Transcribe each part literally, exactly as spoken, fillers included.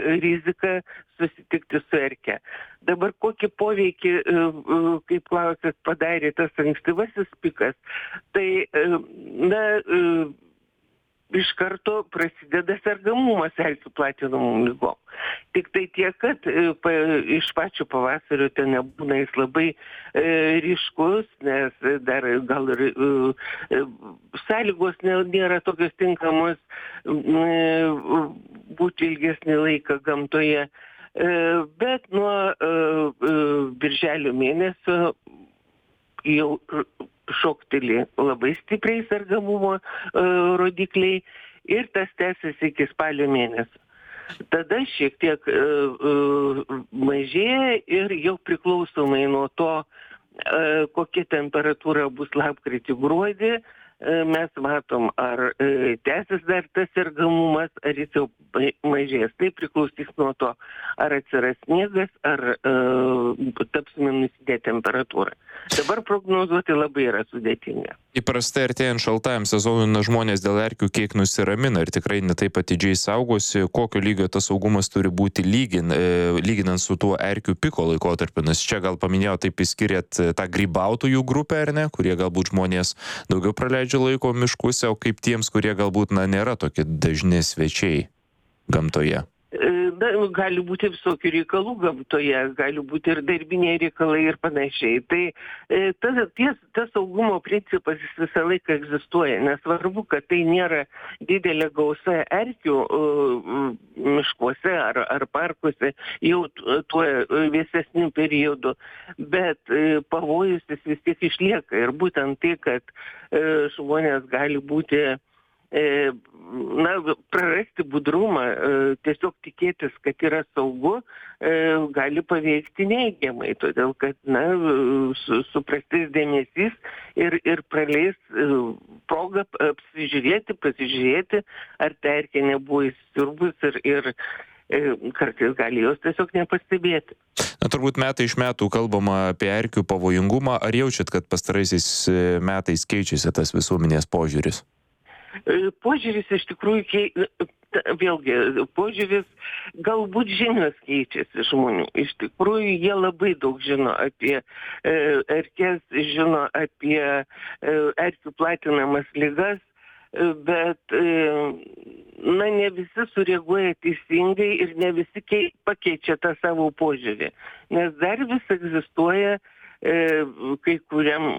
rizika susitikti su erke. Dabar kokį poveikį, kaip klausėt, padarė tas ankstyvasis pikas, tai, na, iš karto prasideda sergamumas erkių platinamom ligom. Tik tai tiek, kad pa, iš pačio pavasario ten nebūna jis labai e, ryškus, nes dar gal ir e, sąlygos nėra tokios tinkamos e, būti ilgesnį laiką gamtoje. E, bet nuo e, e, birželio mėnesio jau šokteli labai stipriai sergamumo e, rodikliai ir tas tęsiasi iki spalio mėnesio. Tada šiek tiek e, e, mažėja ir jau priklausomai nuo to, e, kokia temperatūra bus lapkritį gruodį, e, mes matom, ar e, tęsis dar tas sergamumas, ar jis jau mažės. Tai priklausys nuo to, ar atsiras sniegas, ar e, tapsime nusidėję temperatūrą. Dabar prognozuoti labai yra sudėtinga. Įprastai artėjant šaltajam sezonui na, žmonės dėl erkių kiek nusiramina ir tikrai netaip atidžiai saugosi, kokio lygio tas saugumas turi būti lygin, e, lyginant su tuo erkių piko laikotarpiu. Nes čia gal paminėjau, taip išskiriat tą grybautojų grupę, ar ne, kurie galbūt žmonės daugiau praleidžia laiko miškuose, o kaip tiems, kurie galbūt na, nėra tokie dažni svečiai gamtoje. Na, gali būti visokių reikalų gamtoje, gali būti ir darbiniai reikalai ir panašiai. Tai tas, ties, tas saugumo principas jis visą laiką egzistuoja, nesvarbu, kad tai nėra didelė gausa erkių miškuose ar, ar parkuose jau tuo vėsesniu periodu, bet pavojus jis vis tiek išlieka ir būtent tai, kad žmonės gali būti na, prarasti budrumą, tiesiog tikėtis, kad yra saugu, gali paveikti neigiamai, todėl kad, na, su, suprastais dėmesys ir, ir praleis progą apsižiūrėti, pasižiūrėti, ar ta erkė nebuvo įsiurbus ir, ir kartais gali jos tiesiog nepastebėti. Na, turbūt metai iš metų kalbama apie erkių pavojingumą. Ar jaučiat, kad pastaraisiais metais keičiasi tas visuomenės požiūris? Požiūris iš tikrųjų, vėlgi, požiūris, galbūt žinios keičiasi žmonių. Iš tikrųjų, jie labai daug žino apie erkes, žino apie erkių platinamas ligas, bet, na, ne visi sureaguoja teisingai ir ne visi kei, pakeičia tą savo požiūrį. Nes dar vis egzistuoja kai kuriam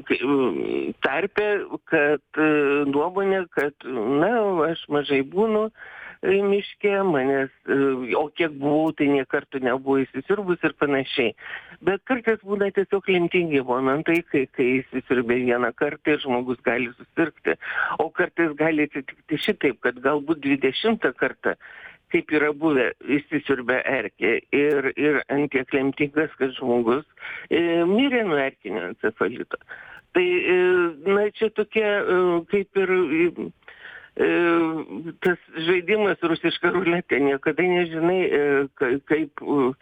tarpe, kad nuomonė, kad, na, aš mažai būnu miške, manęs, o kiek buvau, tai nė kartų nebuvo įsisiurbus ir panašiai. Bet kartais būna tiesiog lemtingi momentai, kai, kai įsisiurbė vieną kartą ir žmogus gali susirgti. O kartais gali atsitikti šitaip, kad galbūt dvidešimtą kartą, kaip yra buvę, įsisiurbė erkė ir, ir ant tiek lemtingas, kad žmogus e, mirė nuo erkinio encefalito. Tai, e, na, čia tokie, e, kaip ir e, tas žaidimas rusiška ruletė, niekada nežinai, e, kaip,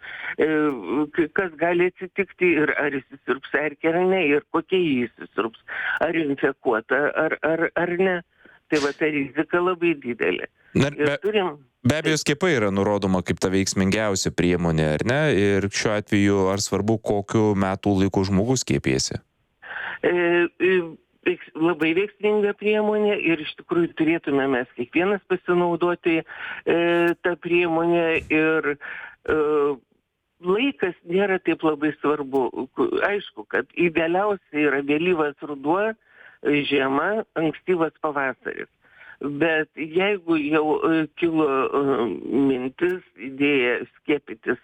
e, kas gali atsitikti ir ar įsisiurbs erkė ar ne, ir kokie jį įsisiurbs, ar infekuota, ar, ar, ar ne. Tai va, ta rizika labai didelė. Na, be, turim... be abejo, skiepai yra nurodoma kaip ta veiksmingiausia priemonė, ar ne? Ir šiuo atveju, ar svarbu, kokiu metų laiku žmogus skiepėsi? E, e, labai veiksminga priemonė ir iš tikrųjų turėtume mes kiekvienas pasinaudoti e, tą priemonę ir e, laikas nėra taip labai svarbu. Aišku, kad idealiausia yra vėlyvas ruduo, žiema, ankstyvas pavasaris. Bet jeigu jau kilo mintis, idėja skiepytis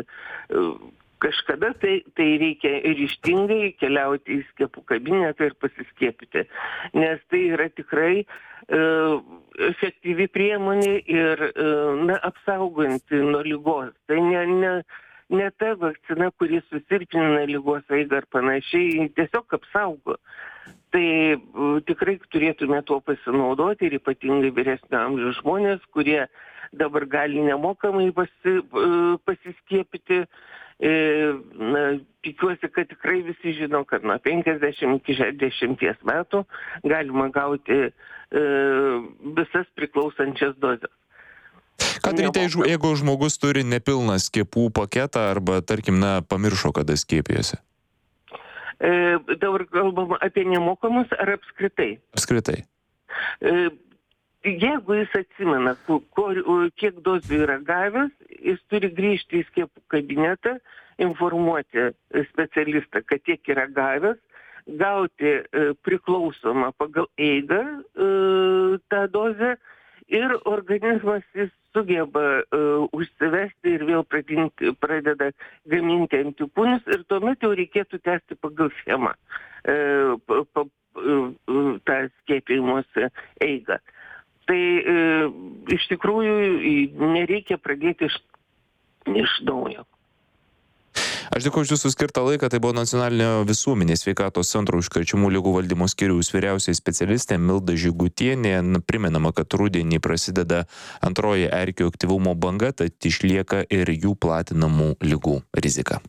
kažkada, tai, tai reikia ryžtingai keliauti į skiepų kabinetą ir pasiskiepyti. Nes tai yra tikrai uh, efektyvi priemonė ir uh, na, apsauganti nuo ligos. Tai ne, ne, ne ta vakcina, kuri susilpnina ligos eigą ar panašiai, tiesiog apsaugo. Tai uh, tikrai turėtume tuo pasinaudoti ir ypatingai vyresnio amžiaus žmonės, kurie dabar gali nemokamai pasi, uh, pasiskiepyti. E, na, tikiuosi, kad tikrai visi žino, kad nuo penkiasdešimt iki šešiasdešimties metų galima gauti e, visas priklausančias dozes. Ką daryti, jeigu žmogus turi nepilną skiepų paketą arba, tarkim, na, pamiršo, kada skiepijasi? E, dabar kalbam apie nemokamus ar apskritai? Apskritai. E, jeigu jis atsimena, kur, kiek dozių yra gavęs, jis turi grįžti į skiepų kabinetą, informuoti specialistą, kad tiek yra gavęs, gauti e, priklausomą pagal eigą e, tą dozę ir organizmas jis sugeba uh, užsivesti ir vėl pradinti, pradeda gaminti antikūnus ir tuomet jau reikėtų tęsti pagal schemą uh, pa, pa, uh, tą skiepijimosi eigą. Tai uh, iš tikrųjų nereikia pradėti iš, iš naujo. Aš dėkoju už jūsų skirtą laiką, tai buvo Nacionalinio visuomenės sveikatos centro užkrečiamų ligų valdymo skyriaus vyriausioji specialistė Milda Žygutienė. Primenama, kad rudenį prasideda antroji erkių aktyvumo banga, tad išlieka ir jų platinamų ligų rizika.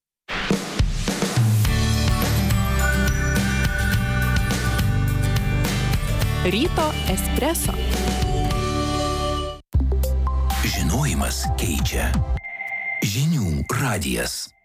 Ryto espreso. Žinojimas keičia. Žinių radijas.